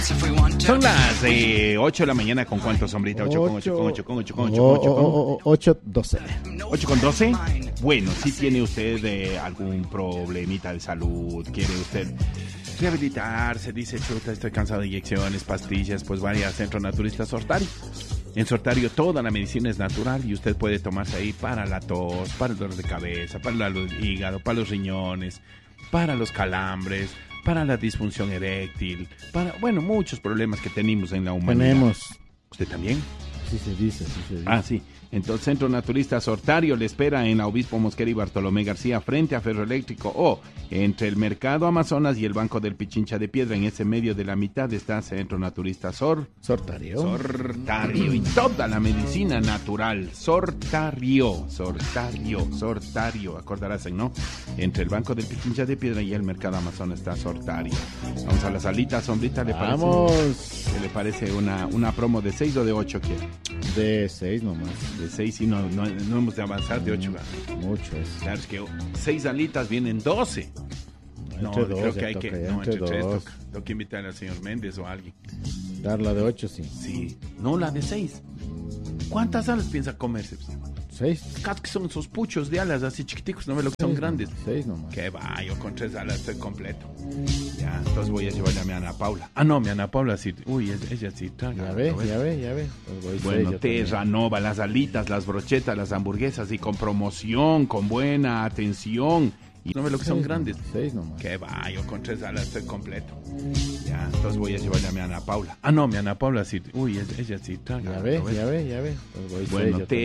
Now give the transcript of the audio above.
Son las 8 de la mañana. ¿Con cuánto, sombrita? 8 con 8 con 8 con 8 con 8 con 8 con 8:12. 8 con 12. Bueno, si tiene usted algún problemita de salud, quiere usted rehabilitarse, dice, chuta, estoy cansado de inyecciones, pastillas, pues vaya a Centro Naturista Sortario. En Sortario toda la medicina es natural y usted puede tomarse ahí para la tos, para el dolor de cabeza, para el hígado, para los riñones, para los calambres, para la disfunción eréctil, para, bueno, muchos problemas que tenemos en la humanidad. Tenemos. ¿Usted también? Sí se dice. Ah, sí. Entonces, Centro Naturista Sortario le espera en la Obispo Mosquera y Bartolomé García, frente a Ferroeléctrico, o entre el Mercado Amazonas y el Banco del Pichincha de Piedra. En ese medio de la mitad está Centro Naturista Sortario. Y toda la medicina natural. Sortario. Acordarás, ¿no? Entre el Banco del Pichincha de Piedra y el Mercado Amazonas está Sortario. Vamos a las alitas, sombrita, ¿le parece? Vamos. ¿Qué le parece una promo de 6 o de 8 quiere? De 6 nomás. De 6 y no hemos de avanzar de 8. Mucho es. Claro, es que 6 alitas vienen 12. No, Entre dos, creo que hay toca, que... ya, No, entre 3 dos. toca. Tengo que invitar al señor Méndez o a alguien. Dar la de 8, sí. Sí. No, la de 6. ¿Cuántas alas piensa comerse? 6. Casi que son esos puchos de alas así chiquiticos, no ve lo que son grandes. 6 nomás. Que va, yo con 3 alas estoy completo. Ya, entonces voy a llevarle a mi Ana Paula. Ah, no, mi Ana Paula sí. Uy, ella sí traga. Ya ve. Pues voy Bueno, seis, Terranova, las alitas, las brochetas, las hamburguesas y con promoción, con buena atención. Y no ve lo que son grandes. 6 nomás. Que va, yo con 3 alas estoy completo. Ya, entonces voy a llevarle a mi Ana Paula. Ah, no, mi Ana Paula sí. Uy, ella sí traga. Ya ve. Pues voy Bueno, seis,